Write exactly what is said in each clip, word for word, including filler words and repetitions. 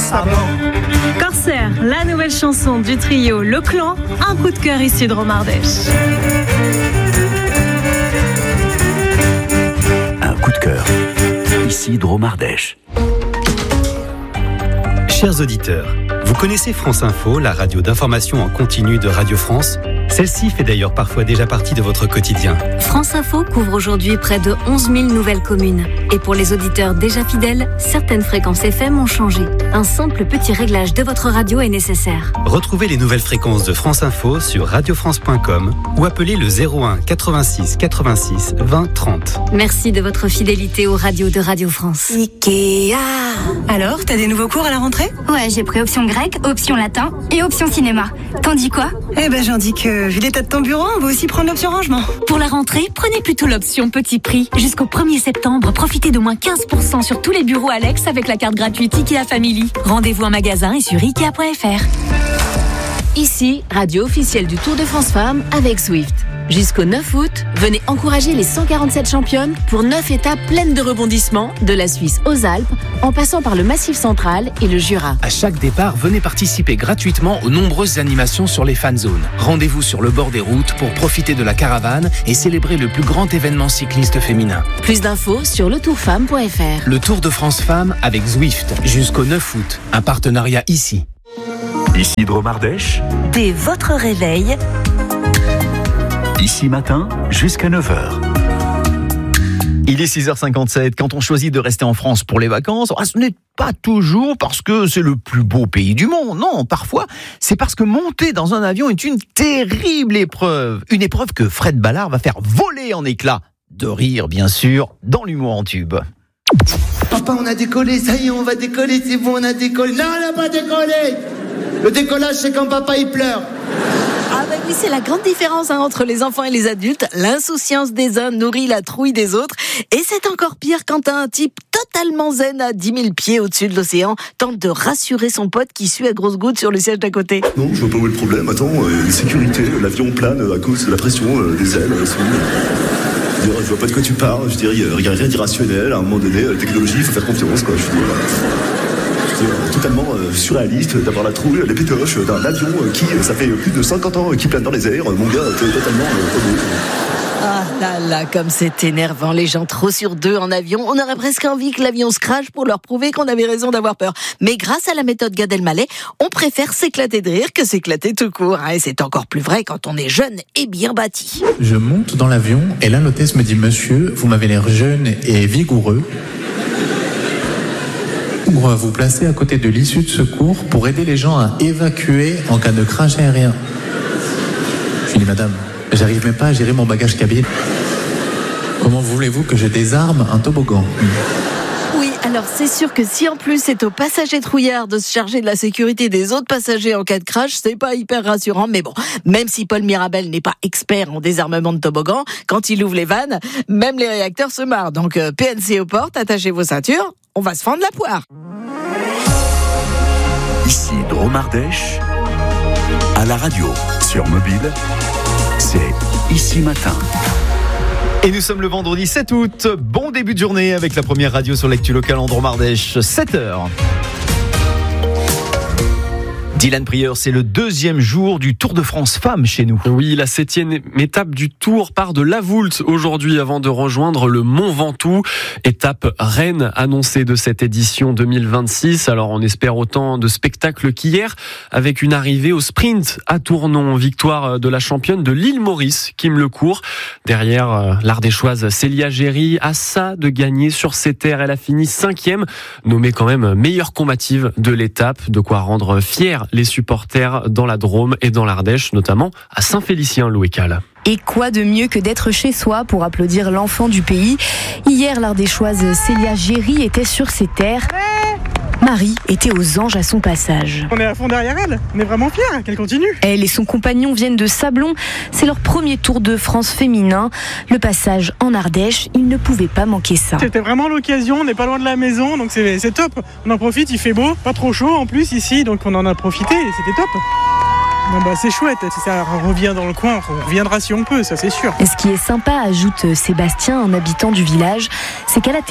Corsair, la nouvelle chanson du trio Le Clan, un coup de cœur ici de Romardèche. Un coup de cœur ici de Romardèche. Chers auditeurs, vous connaissez France Info, la radio d'information en continu de Radio France ? Celle-ci fait d'ailleurs parfois déjà partie de votre quotidien. France Info couvre aujourd'hui près de onze mille nouvelles communes. Et pour les auditeurs déjà fidèles, certaines fréquences F M ont changé. Un simple petit réglage de votre radio est nécessaire. Retrouvez les nouvelles fréquences de France Info sur radio france point com ou appelez le zéro un quatre-vingt-six quatre-vingt-six vingt trente. Merci de votre fidélité aux radios de Radio France. Ikea. Alors, t'as des nouveaux cours à la rentrée ? Ouais, j'ai pris option grec, option latin et option cinéma. T'en dis quoi ? Eh ben, j'en dis que, vu l'état de ton bureau, on va aussi prendre l'option rangement. Pour la rentrée, prenez plutôt l'option petit prix. Jusqu'au premier septembre, profitez d'au moins quinze pour cent sur tous les bureaux Alex avec la carte gratuite Ikea Family. Rendez-vous en magasin et sur ikea point f r. Ici, radio officielle du Tour de France Femmes avec Zwift. Jusqu'au neuf août, venez encourager les cent quarante-sept championnes pour neuf étapes pleines de rebondissements, de la Suisse aux Alpes, en passant par le Massif central et le Jura. À chaque départ, venez participer gratuitement aux nombreuses animations sur les fan zones. Rendez-vous sur le bord des routes pour profiter de la caravane et célébrer le plus grand événement cycliste féminin. Plus d'infos sur le tour femme point f r. Le Tour de France Femmes avec Zwift, jusqu'au neuf août. Un partenariat ici. Ici de Romardèche. Dès votre réveil, Ici matin, jusqu'à neuf heures. Il est six heures cinquante-sept. Quand on choisit de rester en France pour les vacances, ce n'est pas toujours parce que c'est le plus beau pays du monde. Non, parfois, c'est parce que monter dans un avion est une terrible épreuve. Une épreuve que Fred Ballard va faire voler en éclats. De rire, bien sûr, dans l'humour en tube. Papa, on a décollé, ça y est, on va décoller, c'est bon, on a décollé. Non, on n'a pas décollé. Le décollage, c'est quand papa, il pleure. Ah bah oui, c'est la grande différence hein, entre les enfants et les adultes. L'insouciance des uns nourrit la trouille des autres. Et c'est encore pire quand un type totalement zen à dix mille pieds au-dessus de l'océan tente de rassurer son pote qui suit à grosses gouttes sur le siège d'à côté. Non, je vois pas où est le problème. Attends, euh, sécurité, l'avion plane à cause de la pression euh, des ailes. Euh, je, veux dire, je vois pas de quoi tu parles. Je dirais, il n'y a rien d'irrationnel. À un moment donné, la technologie, il faut faire confiance, quoi. Je veux dire, C'est totalement euh, surréaliste d'avoir la trouille, les pétoches d'un avion euh, qui, ça fait plus de cinquante ans, euh, qui plane dans les airs. Mon gars, t'es totalement... Euh, ah là là, comme c'est énervant, les gens trop sur deux en avion. On aurait presque envie que l'avion se crache pour leur prouver qu'on avait raison d'avoir peur. Mais grâce à la méthode Gad Elmaleh, on préfère s'éclater de rire que s'éclater tout court. Hein, et c'est encore plus vrai quand on est jeune et bien bâti. Je monte dans l'avion et là, l'hôtesse me dit « Monsieur, vous m'avez l'air jeune et vigoureux. » Pour vous placer à côté de l'issue de secours pour aider les gens à évacuer en cas de crash aérien. Je lui dis, madame, j'arrive même pas à gérer mon bagage cabine. Comment voulez-vous que je désarme un toboggan ? Oui, alors c'est sûr que si en plus c'est aux passagers trouillards de se charger de la sécurité des autres passagers en cas de crash, c'est pas hyper rassurant. Mais bon, même si Paul Mirabel n'est pas expert en désarmement de toboggan, quand il ouvre les vannes, même les réacteurs se marrent. Donc euh, P N C aux portes, attachez vos ceintures, on va se fendre la poire. Ici de Romardèche, à la radio, sur mobile, c'est Ici Matin. Et nous sommes le vendredi sept août. Bon début de journée avec la première radio sur l'actu locale en Dromardèche, sept heures. Dylan Prieur, c'est le deuxième jour du Tour de France Femmes chez nous. Oui, la septième étape du Tour part de La Voulte aujourd'hui avant de rejoindre le Mont Ventoux. Étape reine annoncée de cette édition deux mille vingt-six. Alors on espère autant de spectacles qu'hier avec une arrivée au sprint à Tournon. Victoire de la championne de l'île Maurice, Kim Lecourt. Derrière, l'Ardéchoise Célia Géry a ça de gagner sur ses terres. Elle a fini cinquième, nommée quand même meilleure combative de l'étape. De quoi rendre fière les supporters dans la Drôme et dans l'Ardèche, notamment à Saint-Félicien, Louis Cal. Et quoi de mieux que d'être chez soi pour applaudir l'enfant du pays ? Hier, l'Ardéchoise Célia Géry était sur ses terres. Marie était aux anges à son passage. On est à fond derrière elle, on est vraiment fiers qu'elle continue. Elle et son compagnon viennent de Sablon, c'est leur premier Tour de France féminin. Le passage en Ardèche, ils ne pouvaient pas manquer ça. C'était vraiment l'occasion, on n'est pas loin de la maison, donc c'est, c'est top. On en profite, il fait beau, pas trop chaud en plus ici, donc on en a profité et c'était top. Bon bah c'est chouette, ça revient dans le coin, on reviendra si on peut, ça c'est sûr. Et ce qui est sympa, ajoute Sébastien, un habitant du village, c'est qu'à la télé,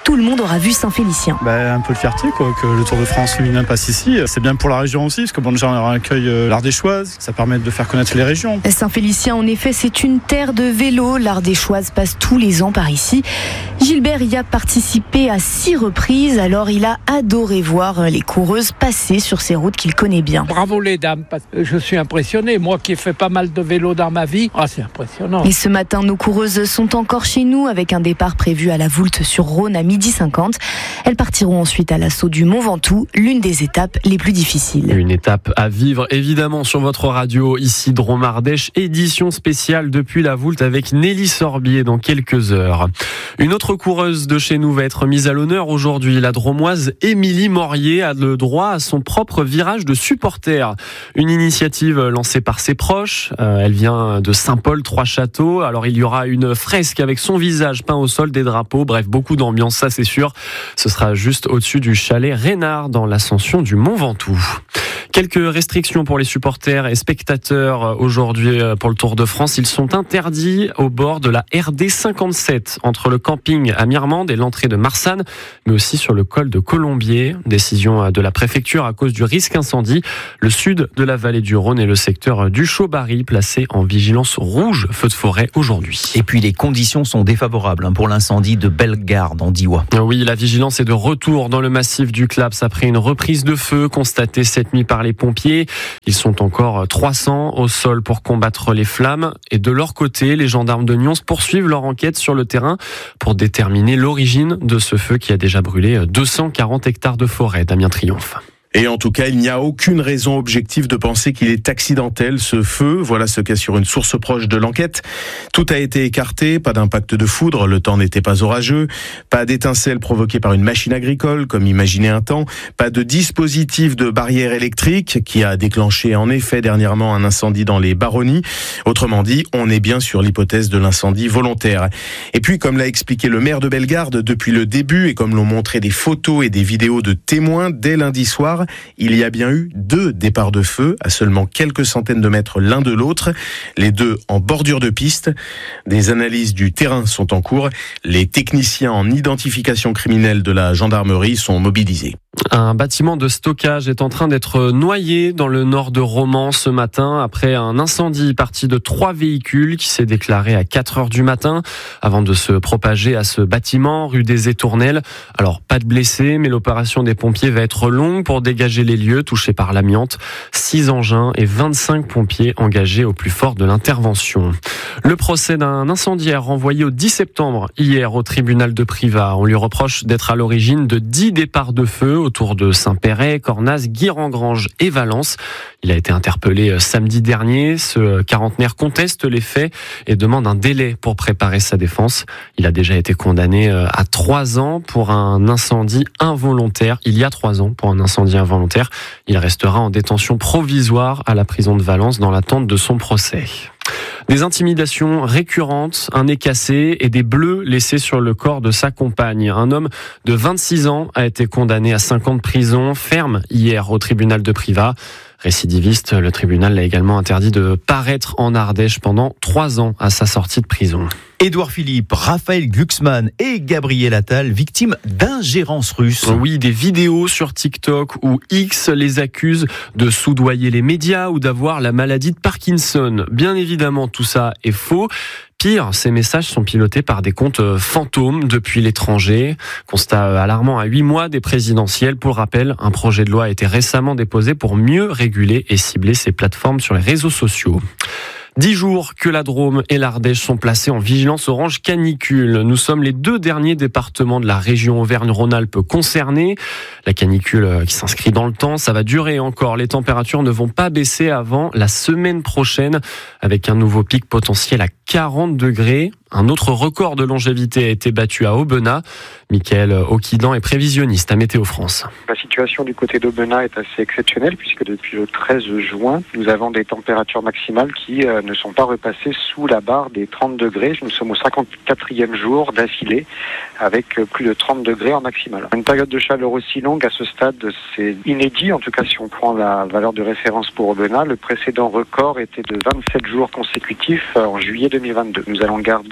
tout le monde aura vu Saint-Félicien. Bah, un peu de fierté quoi, que le Tour de France féminin passe ici. C'est bien pour la région aussi, parce que bon, déjà on accueille l'Ardéchoise, ça permet de faire connaître les régions. Saint-Félicien, en effet, c'est une terre de vélo. L'Ardéchoise passe tous les ans par ici. Gilbert y a participé à six reprises, alors il a adoré voir les coureuses passer sur ces routes qu'il connaît bien. Bravo les dames, parce que je suis impressionné. Moi qui ai fait pas mal de vélo dans ma vie, ah, c'est impressionnant. Et ce matin, nos coureuses sont encore chez nous avec un départ prévu à la Voulte-sur-Rhône à midi cinquante. Elles partiront ensuite à l'assaut du Mont Ventoux, l'une des étapes les plus difficiles. Une étape à vivre évidemment sur votre radio, ici Drôme Ardèche, édition spéciale depuis la Voulte avec Nelly Sorbier dans quelques heures. Une autre coureuse de chez nous va être mise à l'honneur aujourd'hui. La Dromoise Émilie Morier a le droit à son propre virage de supporter. Une initiative lancée par ses proches. Euh, elle vient de Saint-Paul-Trois-Châteaux. Alors il y aura une fresque avec son visage peint au sol, des drapeaux. Bref, beaucoup d'ambiance, ça c'est sûr. Ce sera juste au-dessus du chalet Reynard dans l'ascension du Mont Ventoux. Quelques restrictions pour les supporters et spectateurs aujourd'hui pour le Tour de France. Ils sont interdits au bord de la R D cinquante-sept entre le camping à Mirmande et l'entrée de Marsanne, mais aussi sur le col de Colombier. Décision de la préfecture à cause du risque incendie. Le sud de la vallée du Rhône et le secteur du Chaubarry placés en vigilance rouge feu de forêt aujourd'hui. Et puis les conditions sont défavorables pour l'incendie de Bellegarde en Diois. Oui, la vigilance est de retour dans le massif du Claps après une reprise de feu constatée cette nuit par les pompiers. Ils sont encore trois cents au sol pour combattre les flammes. Et de leur côté, les gendarmes de Nyons poursuivent leur enquête sur le terrain pour déterminer l'origine de ce feu qui a déjà brûlé deux cent quarante hectares de forêt. Damien Triomphe. Et en tout cas, il n'y a aucune raison objective de penser qu'il est accidentel, ce feu. Voilà ce qu'assure une source proche de l'enquête. Tout a été écarté, pas d'impact de foudre, le temps n'était pas orageux, pas d'étincelles provoquées par une machine agricole, comme imaginé un temps, pas de dispositif de barrière électrique, qui a déclenché en effet dernièrement un incendie dans les Baronnies. Autrement dit, on est bien sur l'hypothèse de l'incendie volontaire. Et puis, comme l'a expliqué le maire de Bellegarde depuis le début, et comme l'ont montré des photos et des vidéos de témoins dès lundi soir, il y a bien eu deux départs de feu à seulement quelques centaines de mètres l'un de l'autre, les deux en bordure de piste. Des analyses du terrain sont en cours. Les techniciens en identification criminelle de la gendarmerie sont mobilisés. Un bâtiment de stockage est en train d'être noyé dans le nord de Romans ce matin après un incendie parti de trois véhicules qui s'est déclaré à quatre heures du matin avant de se propager à ce bâtiment rue des Étournelles. Alors pas de blessés, mais l'opération des pompiers va être longue pour dégager les lieux touchés par l'amiante. Six engins et vingt-cinq pompiers engagés au plus fort de l'intervention. Le procès d'un incendiaire renvoyé au dix septembre hier au tribunal de Privas. On lui reproche d'être à l'origine de dix départs de feu autour de Saint-Péret, Cornas, Guirengrange et Valence. Il a été interpellé samedi dernier. Ce quarantenaire conteste les faits et demande un délai pour préparer sa défense. Il a déjà été condamné à trois ans pour un incendie involontaire. Il y a trois ans pour un incendie involontaire. Il restera en détention provisoire à la prison de Valence dans l'attente de son procès. Des intimidations récurrentes, un nez cassé et des bleus laissés sur le corps de sa compagne. Un homme de vingt-six ans a été condamné à cinq ans de prison ferme hier au tribunal de Privas. Récidiviste, le tribunal l'a également interdit de paraître en Ardèche pendant trois ans à sa sortie de prison. Édouard Philippe, Raphaël Glucksmann et Gabriel Attal, victimes d'ingérence russe. Oui, des vidéos sur TikTok où X les accuse de soudoyer les médias ou d'avoir la maladie de Parkinson. Bien évidemment, tout ça est faux. Pire, ces messages sont pilotés par des comptes fantômes depuis l'étranger. Constat alarmant à huit mois des présidentielles. Pour rappel, un projet de loi a été récemment déposé pour mieux réguler et cibler ces plateformes sur les réseaux sociaux. Dix jours que la Drôme et l'Ardèche sont placés en vigilance orange canicule. Nous sommes les deux derniers départements de la région Auvergne-Rhône-Alpes concernés. La canicule qui s'inscrit dans le temps, ça va durer encore. Les températures ne vont pas baisser avant la semaine prochaine avec un nouveau pic potentiel à quarante degrés. Un autre record de longévité a été battu à Aubenas. Michael Oquidan est prévisionniste à Météo France. La situation du côté d'Aubenas est assez exceptionnelle puisque depuis le treize juin, nous avons des températures maximales qui euh, ne sont pas repassées sous la barre des trente degrés. Nous sommes au cinquante-quatrième jour d'affilée avec plus de trente degrés en maximal. Une période de chaleur aussi longue à ce stade, c'est inédit. En tout cas, si on prend la valeur de référence pour Aubenas, le précédent record était de vingt-sept jours consécutifs en juillet deux mille vingt-deux. Nous allons garder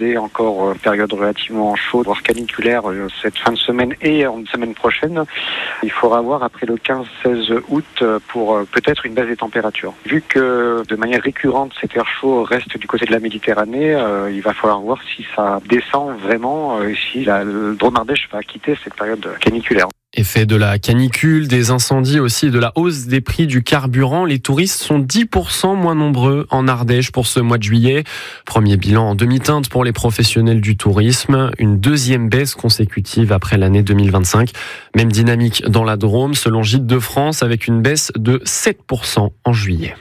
s'annoncer encore une période relativement chaude, voire caniculaire cette fin de semaine et en semaine prochaine. Il faudra voir après le quinze seize août pour peut-être une baisse des températures. Vu que de manière récurrente cet air chaud reste du côté de la Méditerranée, euh, il va falloir voir si ça descend vraiment, euh, si la, le Drôme Ardèche va quitter cette période caniculaire. Effet de la canicule, des incendies aussi et de la hausse des prix du carburant. Les touristes sont dix pour cent moins nombreux en Ardèche pour ce mois de juillet. Premier bilan en demi-teinte pour les professionnels du tourisme. Une deuxième baisse consécutive après l'année deux mille vingt-cinq. Même dynamique dans la Drôme, selon Gîtes de France, avec une baisse de sept pour cent en juillet.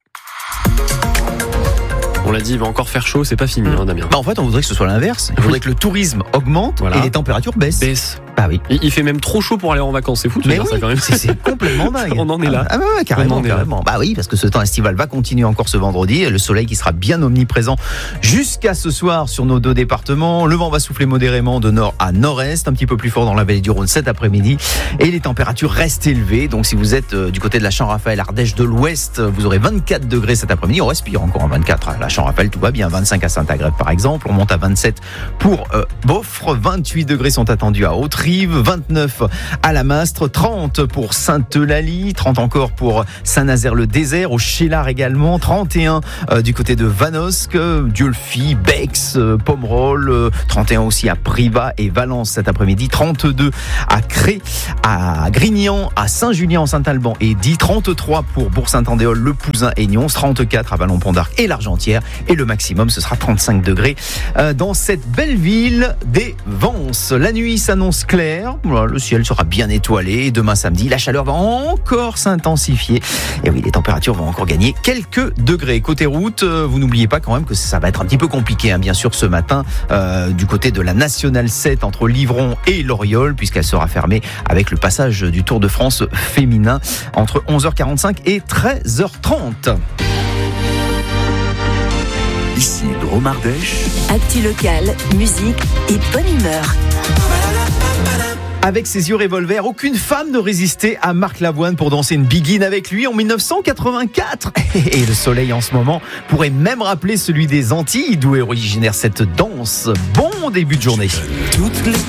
On l'a dit, il va encore faire chaud, c'est pas fini, hein, Damien. Bah en fait, on voudrait que ce soit l'inverse. Il faudrait que le tourisme augmente voilà. et les températures baissent. Baisse. Ah oui. Il fait même trop chaud pour aller en vacances, c'est fou de Mais dire oui, ça quand même. C'est, c'est complètement dingue. On en est là. Ah, ah ouais, carrément, carrément. Bah oui, parce que ce temps estival va continuer encore ce vendredi. Le soleil qui sera bien omniprésent jusqu'à ce soir sur nos deux départements. Le vent va souffler modérément de nord à nord-est, un petit peu plus fort dans la vallée du Rhône cet après-midi. Et les températures restent élevées. Donc si vous êtes euh, du côté de la Champ-Raphaël, Ardèche de l'Ouest, vous aurez vingt-quatre degrés cet après-midi. On respire encore en vingt-quatre. À la Champ-Raphaël, tout va bien. vingt-cinq à Saint-Agrève par exemple. On monte à vingt-sept pour euh, Beaufre. vingt-huit degrés sont attendus à Haute-Rive. vingt-neuf à la Mastre, trente pour Sainte-Eulalie, trente encore pour Saint-Nazaire-le-Désert, au Cheylard également, trente et un euh, du côté de Vanosque, Diolfi, Bex, euh, Pomerol, euh, trente et un aussi à Privas et Valence cet après-midi, trente-deux à Cré, à Grignan, à Saint-Julien en Saint-Alban et dix, trente-trois pour Bourg-Saint-Andéol, Le Pouzin et Nyons, trente-quatre à Vallon-Pont-d'Arc et l'Argentière et le maximum ce sera trente-cinq degrés euh, dans cette belle ville des Vences. La nuit s'annonce claire, voilà, le ciel sera bien étoilé. Demain samedi, la chaleur va encore s'intensifier. Et oui, les températures vont encore gagner quelques degrés. Côté route, euh, vous n'oubliez pas quand même que ça va être un petit peu compliqué, hein, bien sûr, ce matin, euh, du côté de la Nationale sept entre Livron et Loriol, puisqu'elle sera fermée avec le passage du Tour de France féminin entre onze heures quarante-cinq et treize heures trente. Ici, Drôme Ardèche. Actu local, musique et bonne humeur. Avec ses yeux revolver, aucune femme ne résistait à Marc Lavoine pour danser une biguine avec lui en dix-neuf cent quatre-vingt-quatre. Et le soleil en ce moment pourrait même rappeler celui des Antilles, d'où est originaire cette danse. Bon début de journée.